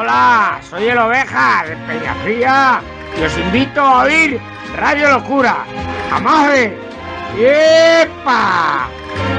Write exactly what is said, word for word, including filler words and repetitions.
Hola, soy el Oveja de Peñafría y os invito a oír Radio Locura. ¡Amaje! ¡Epa!